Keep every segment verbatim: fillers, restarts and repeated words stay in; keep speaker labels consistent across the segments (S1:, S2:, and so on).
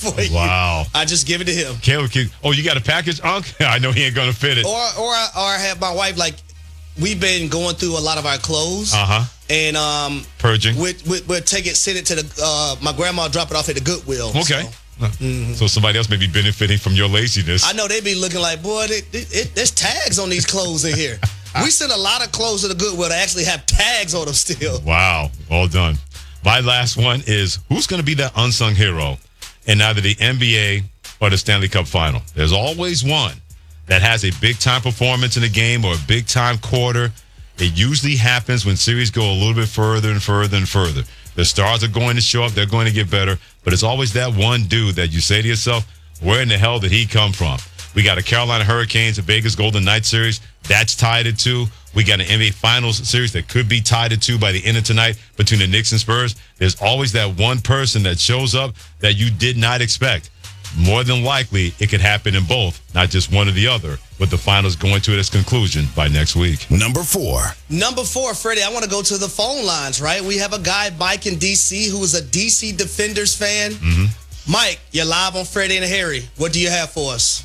S1: for you.
S2: Wow.
S1: I just give it to him.
S2: Caleb, can, oh, you got a package, Unc? I know he ain't going to fit it.
S1: Or, or, or I have my wife, like, we've been going through a lot of our clothes.
S2: Uh-huh.
S1: And um,
S2: purging.
S1: We'd, we'd, we'd take it, send it to the, uh, my grandma, drop it off at the Goodwill.
S2: Okay.
S1: So.
S2: Mm-hmm. So somebody else may be benefiting from your laziness.
S1: I know they be looking like, boy, they, they, it, there's tags on these clothes in here. We send a lot of clothes to the Goodwill that actually have tags on them still.
S2: Wow. Well done. My last one is, who's going to be that unsung hero in either the N B A or the Stanley Cup final? There's always one that has a big-time performance in a game or a big-time quarter. It usually happens when series go a little bit further and further and further. The stars are going to show up. They're going to get better. But it's always that one dude that you say to yourself, where in the hell did he come from? We got a Carolina Hurricanes, a Vegas Golden Knights series. That's tied at two. We got an N B A Finals series that could be tied at two by the end of tonight between the Knicks and Spurs. There's always that one person that shows up that you did not expect. More than likely, it could happen in both, not just one or the other, with the finals going to its conclusion by next week.
S3: Number four.
S1: Number four, Freddie, I want to go to the phone lines, right? We have a guy, Mike, in D C, who is a D C Defenders fan.
S2: Mm-hmm.
S1: Mike, you're live on Freddie and Harry. What do you have for us?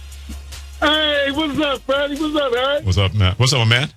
S4: Hey, what's up, Freddie? What's up, Harry?
S2: What's up, man? What's up, man?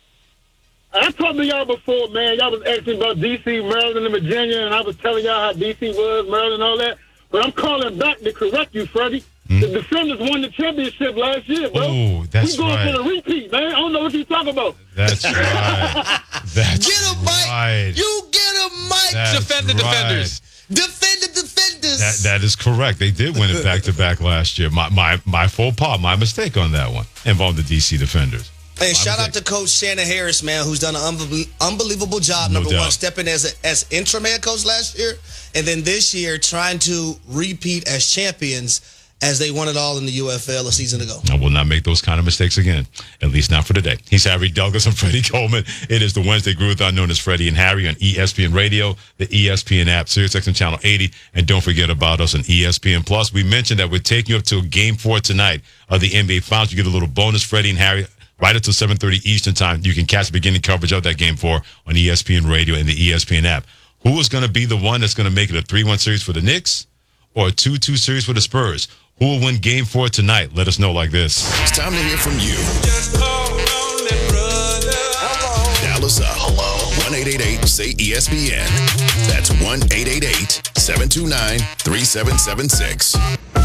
S4: I talked to y'all before, man. Y'all was asking about D C, Maryland, and Virginia, and I was telling y'all how D C was, Maryland, and all that. But I'm calling back to correct you, Freddie. Mm. The Defenders won the championship last year, bro.
S2: Oh, that's
S4: we going
S2: right.
S4: for the repeat, man. I don't know what you talking about.
S2: That's right. That's
S1: get him, Mike.
S2: Right.
S1: You get him, Mike.
S2: That's
S5: Defend the
S2: right.
S5: Defenders.
S1: Defend the Defenders.
S2: That, that is correct. They did win it back-to-back last year. My, my, my faux pas, my mistake on that one, involved the D C Defenders.
S1: And
S2: My
S1: shout
S2: mistake.
S1: out to Coach Shannon Harris, man, who's done an unbe- unbelievable job,
S2: No
S1: number
S2: doubt.
S1: one, stepping as a, as interim head coach last year, and then this year trying to repeat as champions as they won it all in the U F L a season ago.
S2: I will not make those kind of mistakes again, at least not for today. He's Harry Douglas and Freddie Coleman. It is the Wednesday Groove-Thon known as Freddie and Harry on E S P N Radio, the E S P N app, SiriusXM Channel eighty, and don't forget about us on E S P N Plus. We mentioned that we're taking you up to Game four tonight of the N B A Finals. You get a little bonus, Freddie and Harry, right up to seven thirty Eastern Time. You can catch the beginning coverage of that Game four on E S P N Radio and the E S P N app. Who is going to be the one that's going to make it a three one series for the Knicks or a two two series for the Spurs? Who will win Game four tonight? Let us know like this.
S3: It's time to hear from you.
S6: Just call on that brother. Hello.
S3: Dial us up. Hello. one eight eight eight say E S P N. That's one eight eight eight seven two nine three seven seven six.